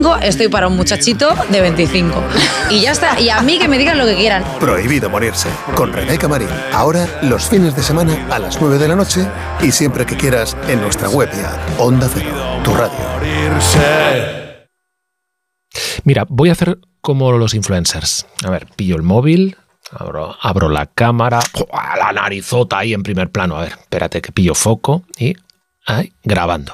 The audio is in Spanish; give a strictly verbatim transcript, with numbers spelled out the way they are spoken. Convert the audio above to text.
estoy para un muchachito de veinticinco. Y ya está. Y a mí que me digan lo que quieran. Prohibido morirse. Con Rebeca Marín. Ahora, los fines de semana a las nueve de la noche y siempre que quieras en nuestra web y app. Onda Cero, tu radio. Mira, voy a hacer como los influencers. A ver, pillo el móvil, abro, abro la cámara, ¡pua! La narizota ahí en primer plano. A ver, espérate que pillo foco y ahí, grabando.